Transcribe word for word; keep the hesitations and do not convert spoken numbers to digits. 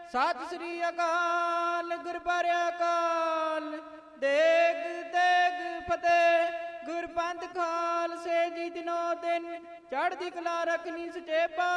ਸਤਿ ਸ੍ਰੀ ਅਕਾਲ। ਗੁਰ ਬਾਰਿਆ ਕਾਲ ਦੇਗ ਦੇਗ ਫਤਿਹ। ਗੁਰਪੰਥ ਖਾਲਸੇ ਜੀ ਦਿਨੋ ਦਿਨ ਚੜ੍ਹਦੀ ਕਲਾ ਰੱਖਣੀ ਸਚੇ ਪਾ